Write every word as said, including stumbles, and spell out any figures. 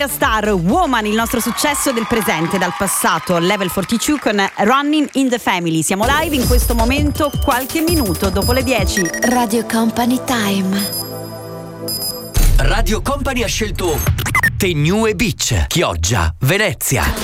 Gloria Star, Woman, il nostro successo del presente, dal passato, Level quarantadue con Running in the Family. Siamo live in questo momento, qualche minuto dopo le dieci. Radio Company Time. Radio Company ha scelto The New e Beach, Chioggia, Venezia.